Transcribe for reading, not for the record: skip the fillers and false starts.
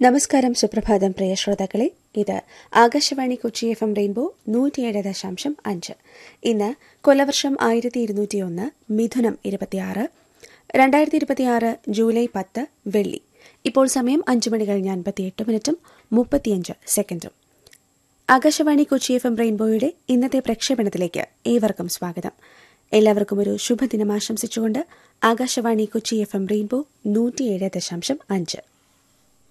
നമസ്കാരം, സുപ്രഭാതം പ്രിയ ശ്രോതാക്കളെ. ഇത് ആകാശവാണി കൊച്ചി FM റെയിൻബോ 107.5. ഇന്ന് കൊല്ലവർഷം 1201 മിഥുനം 26, 2026 ജൂലൈ 10 വെള്ളി. ഇപ്പോൾ സമയം 5:58:35 ആകാശവാണി കൊച്ചി FM റെയിൻബോയുടെ ഇന്നത്തെ പ്രക്ഷേപണത്തിലേക്ക് ഏവർക്കും സ്വാഗതം. എല്ലാവർക്കും ഒരു ശുഭദിനം ആശംസിച്ചുകൊണ്ട് ആകാശവാണി കൊച്ചി FM റെയിൻബോ 107.5.